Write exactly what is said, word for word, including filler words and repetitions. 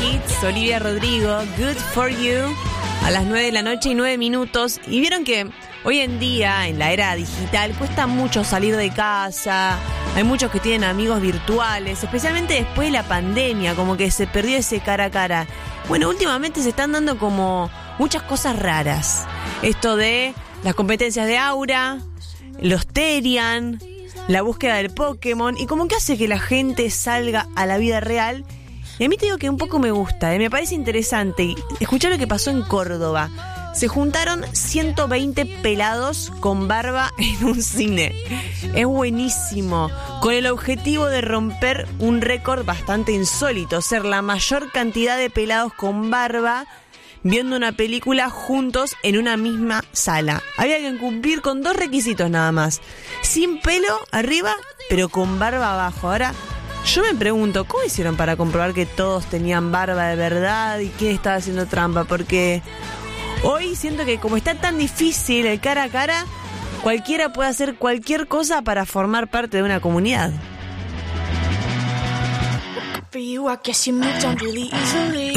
Beats, Olivia Rodrigo, Good For You, a las nueve de la noche y nueve minutos. Y vieron que hoy en día, en la era digital, cuesta mucho salir de casa. Hay muchos que tienen amigos virtuales, especialmente después de la pandemia, como que se perdió ese cara a cara. Bueno, últimamente se están dando como muchas cosas raras. Esto de las competencias de Aura, los Terian, la búsqueda del Pokémon, y como que hace que la gente salga a la vida real. Y a mí te digo que un poco me gusta, ¿eh? Me parece interesante. Escuchá lo que pasó en Córdoba. Se juntaron ciento veinte pelados con barba en un cine. Es buenísimo. Con el objetivo de romper un récord bastante insólito, ser la mayor cantidad de pelados con barba viendo una película juntos en una misma sala. Había que cumplir con dos requisitos nada más: sin pelo arriba, pero con barba abajo. Ahora, yo me pregunto, ¿cómo hicieron para comprobar que todos tenían barba de verdad y quién estaba haciendo trampa? Porque hoy siento que como está tan difícil el cara a cara, cualquiera puede hacer cualquier cosa para formar parte de una comunidad.